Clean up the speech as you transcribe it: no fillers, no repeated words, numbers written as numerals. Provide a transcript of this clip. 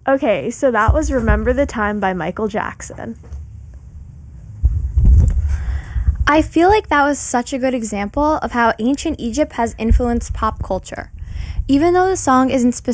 Okay, so that was Remember the Time by Michael Jackson. I feel like that was such a good example of how ancient Egypt has influenced pop culture. Even though the song isn't